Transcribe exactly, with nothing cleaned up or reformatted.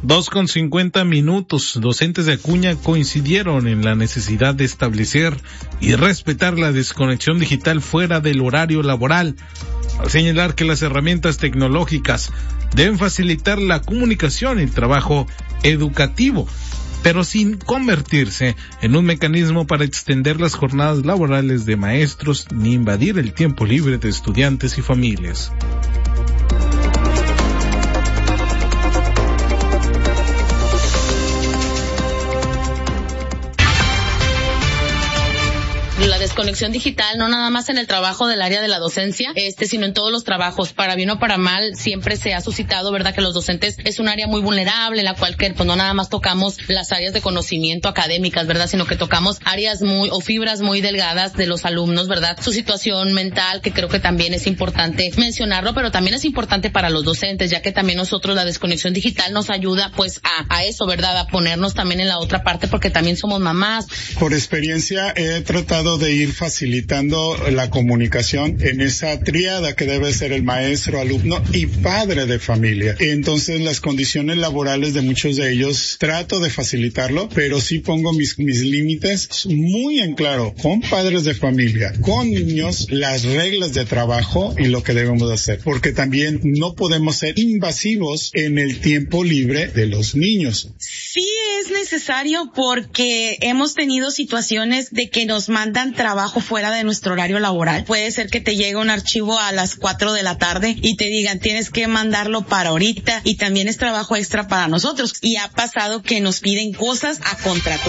Dos con cincuenta minutos. Docentes de Acuña coincidieron en la necesidad de establecer y respetar la desconexión digital fuera del horario laboral, al señalar que las herramientas tecnológicas deben facilitar la comunicación y el trabajo educativo, pero sin convertirse en un mecanismo para extender las jornadas laborales de maestros ni invadir el tiempo libre de estudiantes y familias. La desconexión digital, no nada más en el trabajo del área de la docencia, este, sino en todos los trabajos, para bien o para mal, siempre se ha suscitado, ¿verdad?, que los docentes es un área muy vulnerable, en la cual que, pues, no nada más tocamos las áreas de conocimiento académicas, ¿verdad?, sino que tocamos áreas muy, o fibras muy delgadas de los alumnos, ¿verdad?, su situación mental, que creo que también es importante mencionarlo, pero también es importante para los docentes, ya que también nosotros la desconexión digital nos ayuda, pues, a, a eso, ¿verdad?, a ponernos también en la otra parte, porque también somos mamás. Por experiencia, he tratado de ir facilitando la comunicación en esa tríada que debe ser el maestro, alumno y padre de familia. Entonces, las condiciones laborales de muchos de ellos trato de facilitarlo, pero sí pongo mis, mis límites muy en claro con padres de familia, con niños, las reglas de trabajo y lo que debemos hacer, porque también no podemos ser invasivos en el tiempo libre de los niños. Sí es necesario, porque hemos tenido situaciones de que nos mandan trabajo fuera de nuestro horario laboral. Puede ser que te llegue un archivo a las cuatro de la tarde y te digan tienes que mandarlo para ahorita, y también es trabajo extra para nosotros. Y ha pasado que nos piden cosas a contrato.